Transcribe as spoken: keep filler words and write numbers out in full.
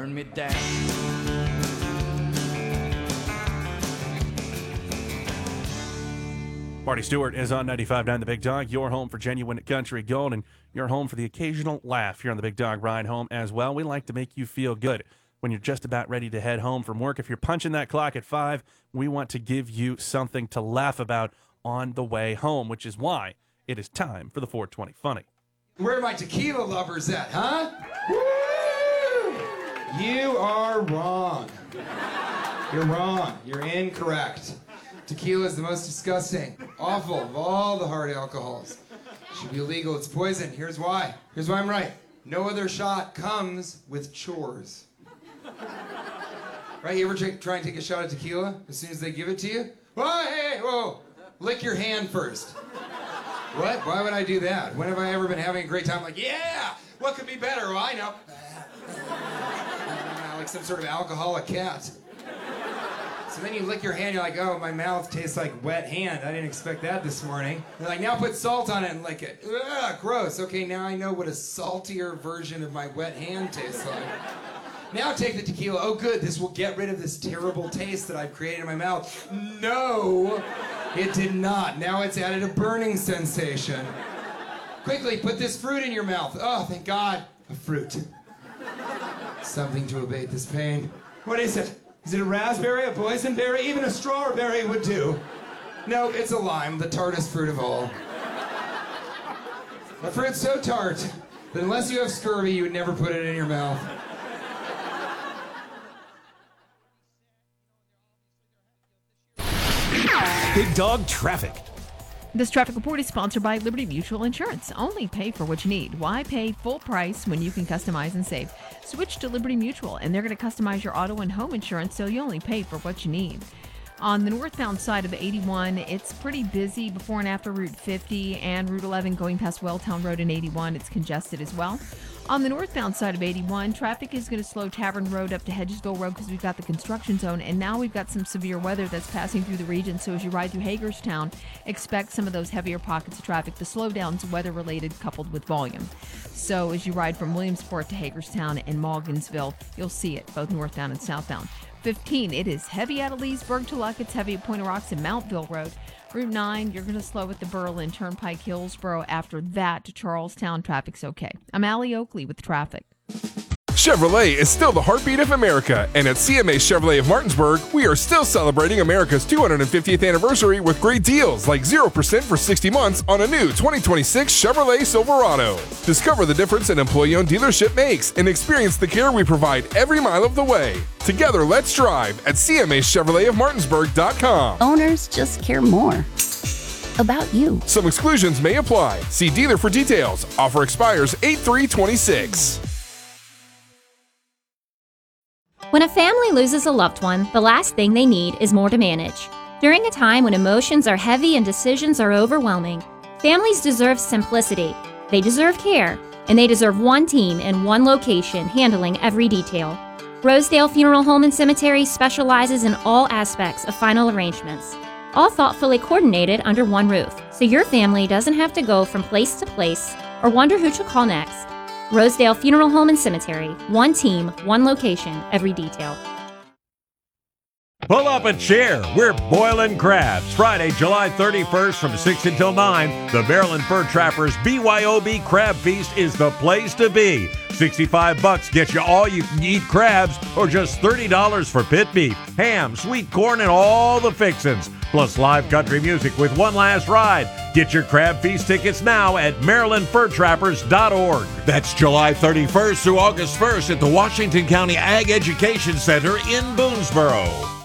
burn me down. Marty Stewart is on ninety-five point nine The Big Dog, your home for genuine country gold, and your home for the occasional laugh here on the Big Dog Ride Home as well. We like to make you feel good when you're just about ready to head home from work. If you're punching that clock at five, we want to give you something to laugh about on the way home, which is why it is time for the four twenty Funny. Where are my tequila lovers at, huh? Woo! You are wrong. You're wrong. You're incorrect. Tequila is the most disgusting, awful of all the hard alcohols. It should be illegal. It's poison. Here's why. Here's why I'm right. No other shot comes with chores. Right? You ever try, try and take a shot of tequila as soon as they give it to you? Whoa, hey, whoa. Lick your hand first. What? Why would I do that? When have I ever been having a great time? Like, yeah, what could be better? Well, I know. Like some sort of alcoholic cat. So then you lick your hand, you're like, oh, my mouth tastes like wet hand. I didn't expect that this morning. You're like, now put salt on it and lick it. Ugh, gross. Okay, now I know what a saltier version of my wet hand tastes like. Now take the tequila. Oh, good, this will get rid of this terrible taste that I've created in my mouth. No, it did not. Now it's added a burning sensation. Quickly, put this fruit in your mouth. Oh, thank God, a fruit. Something to abate this pain. What is it? Is it a raspberry, a boysenberry? Even a strawberry would do. No, it's a lime, the tartest fruit of all. A fruit so tart that unless you have scurvy, you would never put it in your mouth. Big Dog Traffic. This traffic report is sponsored by Liberty Mutual Insurance. Only pay for what you need. Why pay full price when you can customize and save? Switch to Liberty Mutual, and they're going to customize your auto and home insurance so you only pay for what you need. On the northbound side of eighty-one, it's pretty busy before and after Route fifty and Route eleven going past Welltown Road and eighty-one. It's congested as well. On the northbound side of eighty-one, traffic is going to slow Tavern Road up to Hedgesville Road because we've got the construction zone, and now we've got some severe weather that's passing through the region. So as you ride through Hagerstown, expect some of those heavier pockets of traffic. The slowdown's weather-related coupled with volume. So as you ride from Williamsport to Hagerstown and Morgansville, you'll see it both northbound and southbound. fifteen, it is heavy out of Leesburg to Luck. It's heavy at Point of Rocks and Mountville Road. Route nine, you're going to slow at the Berlin Turnpike, Hillsboro. After that to Charlestown, traffic's okay. I'm Allie Oakley with traffic. Chevrolet is still the heartbeat of America, and at C M A Chevrolet of Martinsburg, we are still celebrating America's two hundred fiftieth anniversary with great deals like zero percent for sixty months on a new twenty twenty-six Chevrolet Silverado. Discover the difference an employee-owned dealership makes and experience the care we provide every mile of the way. Together, let's drive at C M A Chevrolet of Martinsburg dot com. Owners just care more about you. Some exclusions may apply. See dealer for details. Offer expires eight three twenty-six. When a family loses a loved one, the last thing they need is more to manage. During a time when emotions are heavy and decisions are overwhelming, families deserve simplicity, they deserve care, and they deserve one team in one location handling every detail. Rosedale Funeral Home and Cemetery specializes in all aspects of final arrangements, all thoughtfully coordinated under one roof, so your family doesn't have to go from place to place or wonder who to call next. Rosedale Funeral Home and Cemetery. One team, one location, every detail. Pull up a chair. We're boiling crabs. Friday, July thirty-first from six until nine. The Maryland Fur Trappers B Y O B Crab Feast is the place to be. sixty-five bucks gets you all you can eat crabs, or just thirty dollars for pit beef, ham, sweet corn, and all the fixins. Plus live country music with one last ride. Get your Crab Feast tickets now at maryland fur trappers dot org. That's July thirty-first through August first at the Washington County Ag Education Center in Boonesboro.